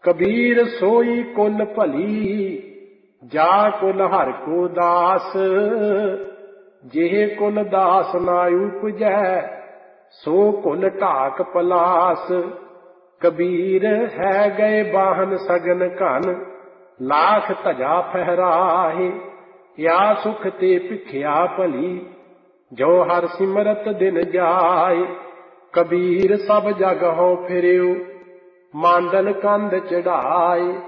कबीर सोई कुल भली, जा कुल हर को दास। जेह कुल दास ना उपजै, सो कुल ढाक पलास। कबीर है गए बाहन सगन घन, लाख धजा फहराहे। या सुख ते भिखिया भली, जो हर सिमरत दिन जाए। कबीर सब जग हों फिरियो, मांदल कंध चढ़ाए।